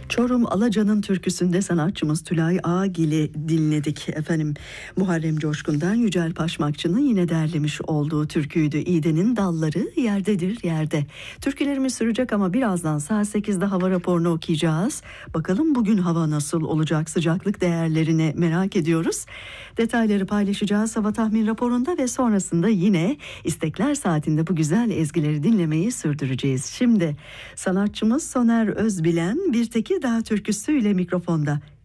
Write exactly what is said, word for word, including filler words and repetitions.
Çorum Alacan'ın türküsünde sanatçımız Tülay Ağgil'i dinledik efendim. Muharrem Coşkun'dan Yücel Paşmakçı'nın yine derlemiş olduğu türküydü. İğdenin dalları yerdedir yerde. Türkülerimiz sürecek ama birazdan saat sekizde hava raporunu okuyacağız. Bakalım bugün hava nasıl olacak, sıcaklık değerlerini merak ediyoruz. Detayları paylaşacağız hava tahmin raporunda ve sonrasında yine istekler saatinde bu güzel ezgileri dinlemeyi sürdüreceğiz. Şimdi sanatçımız Soner Özbilen Bir Tekirdağ türküsüyle mikrofonda.